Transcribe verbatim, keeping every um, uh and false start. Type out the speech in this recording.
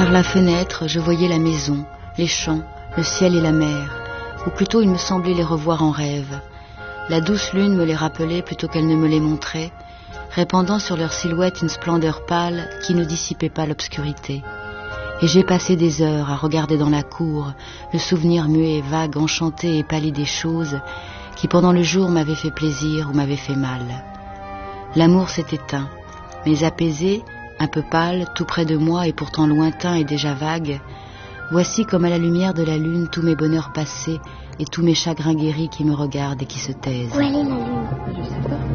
Par la fenêtre, je voyais la maison, les champs, le ciel et la mer, ou plutôt il me semblait les revoir en rêve. La douce lune me les rappelait plutôt qu'elle ne me les montrait, répandant sur leur silhouette une splendeur pâle qui ne dissipait pas l'obscurité. Et j'ai passé des heures à regarder dans la cour le souvenir muet, vague, enchanté et pâli des choses qui pendant le jour m'avaient fait plaisir ou m'avaient fait mal. L'amour s'est éteint, mais apaisé, un peu pâle, tout près de moi et pourtant lointain et déjà vague, voici comme à la lumière de la lune tous mes bonheurs passés et tous mes chagrins guéris qui me regardent et qui se taisent. Où elle est la lune? Je sais pas.